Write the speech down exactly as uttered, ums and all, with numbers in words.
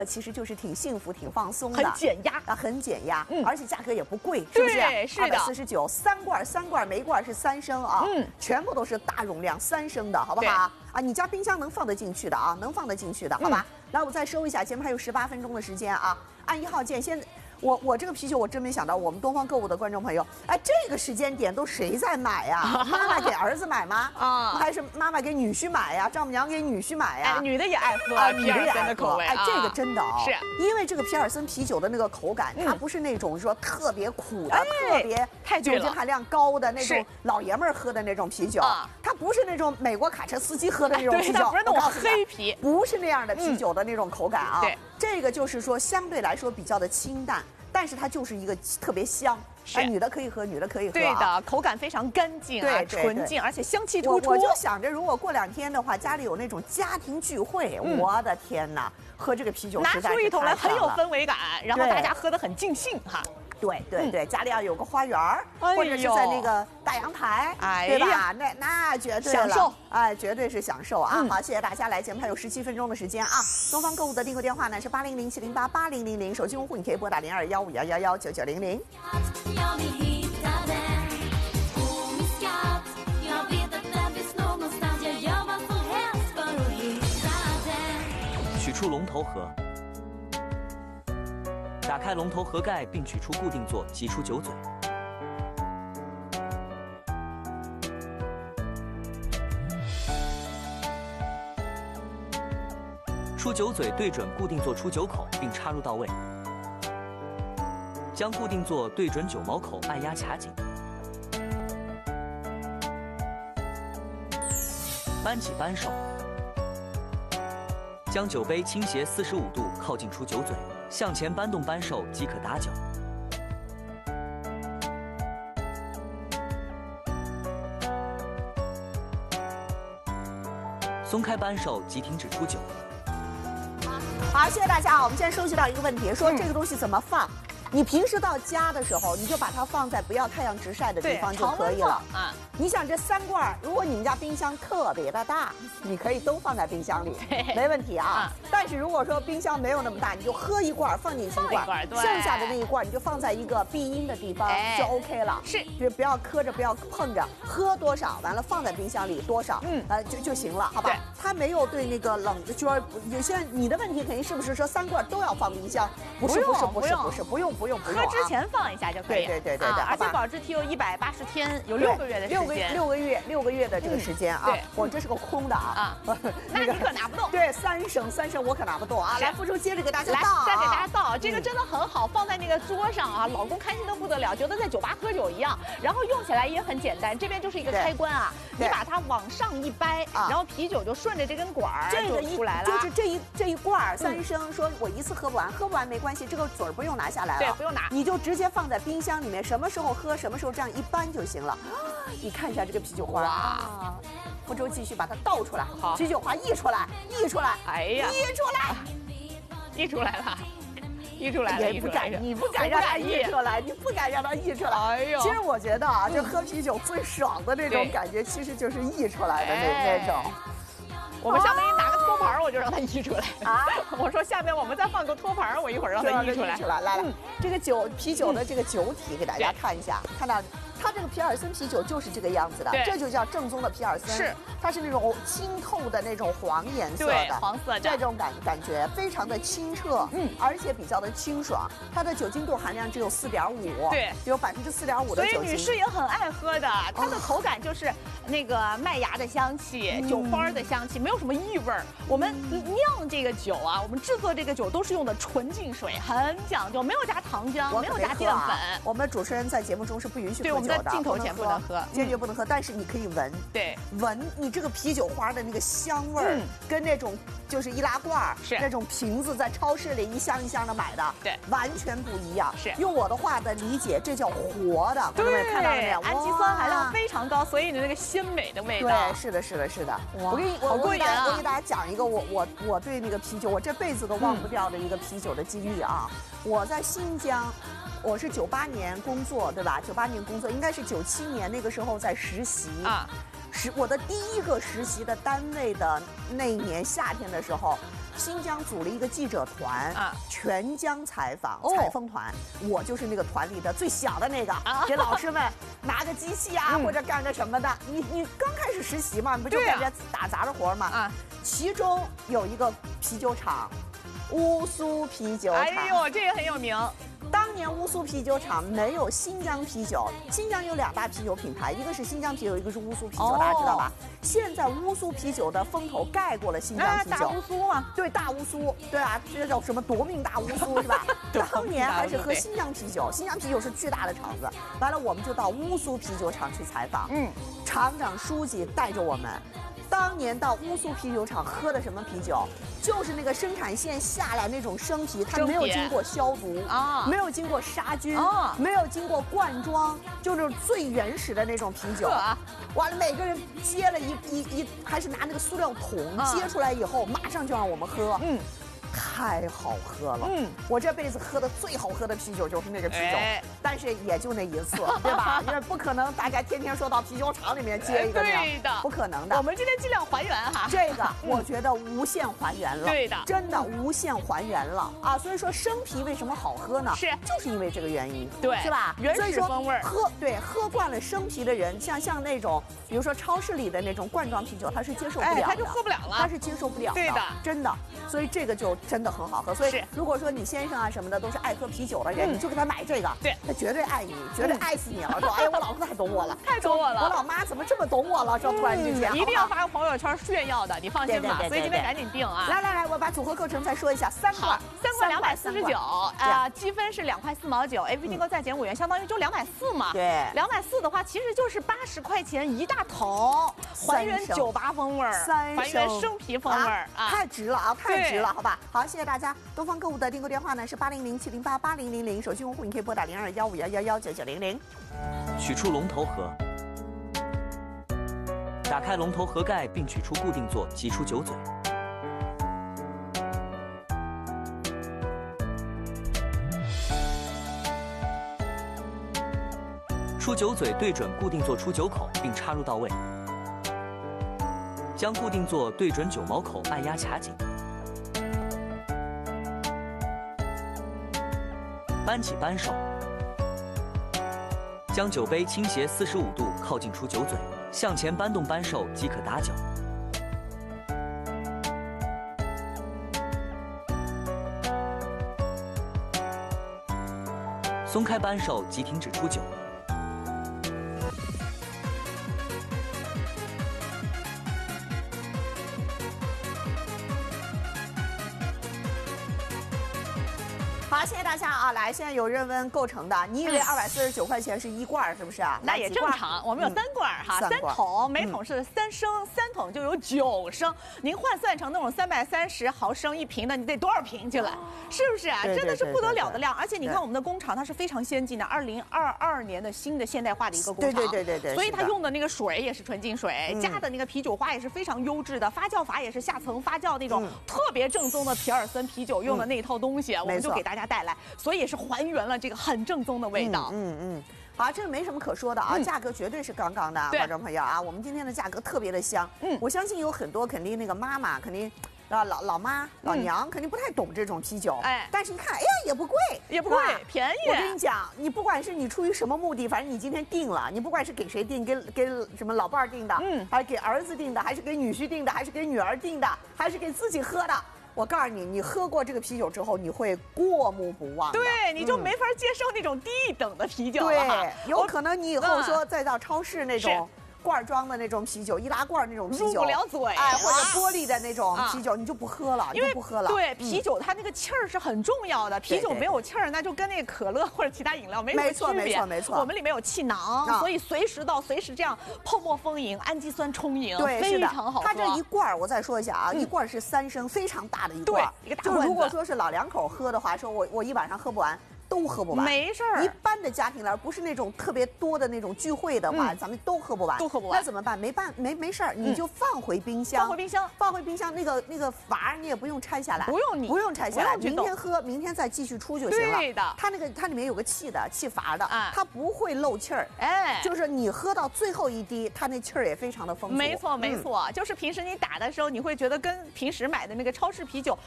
其实就是挺幸福、挺放松的， 很减压啊，很减压， 嗯， 而且价格也不贵，是不是？ 对，是的， 二百四十九，三罐，三罐，每一罐是三升啊， 嗯， 全部都是大容量三升的，好不好？啊，你家冰箱能放得进去的啊，能放得进去的，好吧？嗯、来，我再收一下，节目还有十八分钟的时间啊，按一号键先。我我这个啤酒我真没想到，我们东方购物的观众朋友，哎，这个时间点都谁在买呀？妈妈给儿子买吗？啊，还是妈妈给女婿买呀？丈母娘给女婿买呀？ 哎，女的也爱喝啊， 皮尔森的口味。 哎，这个真的啊， 是因为这个皮尔森啤酒的那个口感，它不是那种说特别苦的、特别酒精含量高的那种老爷们儿喝的那种啤酒，它不是那种美国卡车司机喝的那种啤酒， 不是那种黑啤， 不是那样的啤酒的那种口感啊。 对， 这个就是说相对来说比较的清淡。但是它就是一个特别香，哎，女的可以喝，女的可以喝， 对的，口感非常干净啊，纯净，而且香气突出。 我就想着，如果过两天的话，家里有那种家庭聚会，我的天哪，喝这个啤酒拿出一桶来很有氛围感，然后大家喝得很尽兴哈。 对对对，家里要有个花园儿，或者是在那个大阳台，对吧？那那绝对享受， 哎，绝对是享受啊！好，谢谢大家来节目，还有十七分钟的时间啊。东方购物的订购电话呢是八零零七零八八零零零，手机用户你可以拨打零二幺五幺幺幺九九零零。 取出龙头盒。打开龙头盒盖，并取出固定座，挤出酒嘴。出酒嘴对准固定座出酒口，并插入到位。将固定座对准酒毛口，按压卡紧。扳起扳手。将酒杯倾斜四十五度，靠近出酒嘴。向前搬动扳手即可打酒。松开扳手即停止出酒。 好，谢谢大家啊！我们现在收集到一个问题，说这个东西怎么放？嗯、你平时到家的时候，你就把它放在不要太阳直晒的地方就可以了啊。你想这三罐，如果你们家冰箱特别的大，你可以都放在冰箱里，没问题啊。啊但是如果说冰箱没有那么大，你就喝一罐，放进去一罐，剩下的那一罐你就放在一个避阴的地方、哎、就 OK 了。 是， 就不要磕着，不要碰着，喝多少完了放在冰箱里多少，嗯，呃就就行了，好吧？它没有对那个冷的，就说有些你的问题肯定是不是说三罐都要放冰箱？不是，不是，不是，不是，不用，不用，不用。 喝之前放一下就可以。 对对对对对， 而且保质期有一百八十天，有六个月的时间。 六个月，六个月的这个时间啊。对，我这是个空的啊。 啊，那你可拿不动。 对，三升三升我可拿不动啊。来，付出接着给大家倒。 再给大家倒，这个真的很好，放在那个桌上啊，老公开心的不得了，觉得在酒吧喝酒一样。然后用起来也很简单，这边就是一个开关啊，你把它往上一掰，然后啤酒就顺着这根管儿就出来了。 就是这一这一罐三升，说我一次喝不完，喝不完没关系，这个嘴儿不用拿下来了， 对，不用拿， 你就直接放在冰箱里面，什么时候喝，什么时候这样一搬就行了。你看一下这个啤酒花，哇！福州继续把它倒出来，好，啤酒花溢出来，溢出来， 哎呀， 溢出来， 溢出来了。溢出来了， 也不敢，你不敢让它溢出来，你不敢让它溢出来。哎呦，其实我觉得啊，就喝啤酒最爽的那种感觉，其实就是溢出来的那那种。 我们下面给你拿个托盘，我就让它溢出来啊！我说下面我们再放个托盘，我一会儿让它溢出来。 来来，这个酒啤酒的这个酒体给大家看一下，看到。它这个皮尔森啤酒就是这个样子的，这就叫正宗的皮尔森。 是， 它是那种清透的那种黄颜色的， 黄色的， 这种感感觉非常的清澈，嗯，而且比较的清爽。它的酒精度含量只有四点五， 对， 只有百分之四点五的酒精。 所以女士也很爱喝的，它的口感就是那个麦芽的香气、酒花的香气，没有什么异味儿。我们酿这个酒啊，我们制作这个酒都是用的纯净水，很讲究，没有加糖浆，没有加淀粉。 我们主持人在节目中是不允许喝酒的。 镜头前不能喝， 坚决不能喝，但是你可以闻， 对， 闻你这个啤酒花的那个香味儿，跟那种就是易拉罐是那种瓶子在超市里一箱一箱的买的， 对， 完全不一样。 是用我的话的理解，这叫活的，各位看到了没有？ 氨基酸含量非常高，所以你的那个鲜美的味道。 对，是的，是的，是的。我给你，我我给大家，我给大家讲一个我我我对那个啤酒，我这辈子都忘不掉的一个啤酒的经历啊！我在新疆。我是九八年工作，对吧？九八年工作应该是九七年那个时候在实习啊。实我的第一个实习的单位的那一年夏天的时候， 新疆组了一个记者团啊，全疆采访采风团，我就是那个团里的最小的那个，给老师们拿个机器啊或者干个什么的。你你刚开始实习嘛，不就干这打杂的活嘛？啊，其中有一个啤酒厂，乌苏啤酒厂。 哎呦，这个很有名。 当年乌苏啤酒厂没有新疆啤酒，新疆有两大啤酒品牌，一个是新疆啤酒，一个是乌苏啤酒，哦、大家知道吧？现在乌苏啤酒的风头盖过了新疆啤酒。 大乌苏嘛， 对，大乌苏，对啊，这叫什么夺命大乌苏是吧？当年还是喝新疆啤酒，新疆啤酒是巨大的厂子。完了，我们就到乌苏啤酒厂去采访，嗯，厂长、书记带着我们。 当年到乌苏啤酒厂喝的什么啤酒？就是那个生产线下来那种生啤，它没有经过消毒啊，没有经过杀菌啊，没有经过灌装，就是最原始的那种啤酒。完了，每个人接了一一一，还是拿那个塑料桶接出来以后，马上就让我们喝。嗯。 太好喝了，嗯，我这辈子喝的最好喝的啤酒就是那个啤酒，哎、但是也就那一次，对吧？因为不可能大家天天说到啤酒厂里面接一个那样， 对的， 不可能的。 我们今天尽量还原哈， 这个我觉得无限还原了， 对的， 真的无限还原了啊！所以说生啤为什么好喝呢？ 是， 就是因为这个原因， 对， 是吧？ 原始风味。 喝对喝惯了生啤的人，像像那种，比如说超市里的那种罐装啤酒，他是接受不了的， 他就喝不了了， 他是接受不了的， 对的， 真的。所以这个就真的很好喝。所以如果说你先生啊什么的都是爱喝啤酒的人，你就给他买这个，对，他绝对爱你，绝对爱死你了。说哎呀，我老公太懂我了， 太懂我了， 我老妈怎么这么懂我了？说突然之间一定要发个朋友圈炫耀的，你放心吧。所以今天赶紧定啊！ 来来来，我把组合课程再说一下，三罐， 三罐两百四十九，啊，积分是两块四毛九 ，A P P 订购再减五元，相当于就两百四嘛。 对， 两百四的话，其实就是八十块钱一大桶，还原酒吧风味儿，还原生啤风味儿啊， 太值了啊，太值了，好吧？好，谢谢大家。东方购物的订购电话呢是八零零七零八八零零零，手机用户你可以拨打零二幺五幺幺幺九九零零。 取出龙头盒，打开龙头盒盖并取出固定座，挤出酒嘴。出酒嘴对准固定座出酒口，并插入到位。将固定座对准酒毛口，按压卡紧。扳起扳手，将酒杯倾斜四十五度靠近出酒嘴，向前扳动扳手即可打酒。松开扳手即停止出酒。 好，谢谢大家啊！来，现在有人问构成的，你以为二百四十九块钱是一罐是不是啊？ 那也正常，我们有三罐哈，三桶，每桶是三升，三桶就有九升。您换算成那种三百三十毫升一瓶的，你得多少瓶进来？是不是啊？真的是不得了的量。而且你看我们的工厂，它是非常先进的，二零二二年的新的现代化的一个工厂。 对对对对对。 所以它用的那个水也是纯净水，加的那个啤酒花也是非常优质的，发酵法也是下层发酵那种特别正宗的皮尔森啤酒用的那一套东西，我们就给大家带来，所以也是还原了这个很正宗的味道。 嗯嗯。好，这个没什么可说的啊，价格绝对是杠杠的，观众朋友啊，我们今天的价格特别的香。嗯，我相信有很多肯定那个妈妈肯定。啊，老老妈、老娘肯定不太懂这种啤酒，哎，但是你看，哎呀，也不贵， 也不贵，便宜。 我跟你讲，你不管是你出于什么目的，反正你今天定了，你不管是给谁定，给给什么老伴儿定的，嗯，还是给儿子定的，还是给女婿定的，还是给女儿定的，还是给自己喝的。我告诉你，你喝过这个啤酒之后，你会过目不忘。 对，你就没法接受那种低等的啤酒了。 对，有可能你以后说再到超市那种。罐装的那种啤酒，易拉罐那种啤酒入不了嘴， 哎，或者玻璃的那种啤酒，你就不喝了， 因为不喝了。 对，啤酒它那个气儿是很重要的，啤酒没有气儿，那就跟那个可乐或者其他饮料没什么区别。 没错没错没错， 我们里面有气囊，所以随时到随时这样泡沫丰盈，氨基酸充盈， 对， 非常好喝。 它这一罐我再说一下啊，一罐是三升，非常大的一罐， 一个大罐子。就如果说是老两口喝的话，说我我一晚上喝不完。都喝不完， 没事儿。 一般的家庭来，不是那种特别多的那种聚会的话，嗯、咱们都喝不完， 都喝不完。 那怎么办？没办，没没事儿，你就放回冰箱， 放回冰箱， 放回冰箱。那个那个阀你也不用拆下来， 不用你， 不用拆下来，明天喝，明天再继续出就行了。 对的， 它那个它里面有个气的，气阀的，啊、它不会漏气儿。哎，就是你喝到最后一滴，它那气儿也非常的丰富。 没错没错，嗯、就是平时你打的时候，你会觉得跟平时买的那个超市啤酒